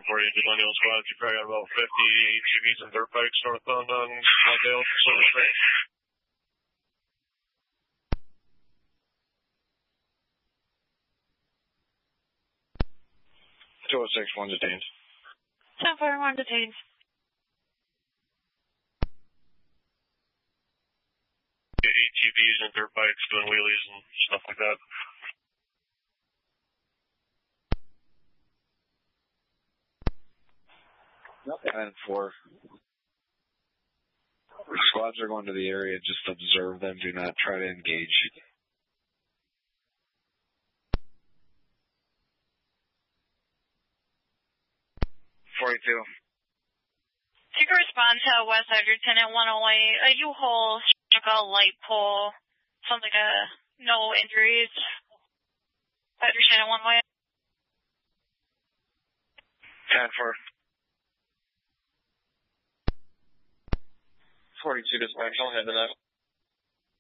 before you did Millennial Squads. You probably got about 50 ATVs and dirt bikes northbound on Dale, Silver Spring. 206, 1 detained. 1041 detained. ATVs and dirt bikes doing wheelies and stuff like that. And 4. Squads are going to the area, just observe them, do not try to engage. You can respond to West Side Lieutenant 108. A U-Haul struck a light pole. Sounds like no injuries. Side Lieutenant 108. 10-4. 42 dispatch, I'll head to that.